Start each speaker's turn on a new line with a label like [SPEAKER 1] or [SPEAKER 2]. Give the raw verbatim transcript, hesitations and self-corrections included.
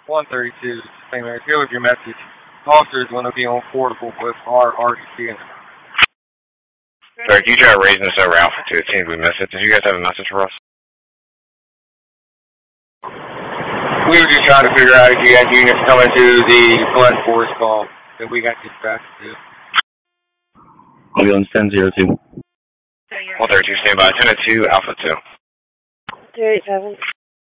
[SPEAKER 1] one thirty-two, Saint Mary's. Go with your message. Officers going to be on portable with our R C.
[SPEAKER 2] Sir, can you try raising this over Alpha two? It seems we missed it. Did you guys have a message for us?
[SPEAKER 1] We were just trying to figure out if you had units coming to the flood force call that we got dispatched to.
[SPEAKER 3] We're on ten zero two.
[SPEAKER 2] one thirty-two, stand by. ten oh two, Alpha two.
[SPEAKER 4] two eight seven.